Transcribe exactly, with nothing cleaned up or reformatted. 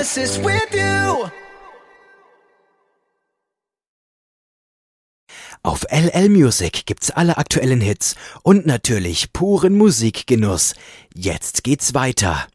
Genesis with you. Auf L L Music gibt's alle aktuellen Hits und natürlich puren Musikgenuss. Jetzt geht's weiter.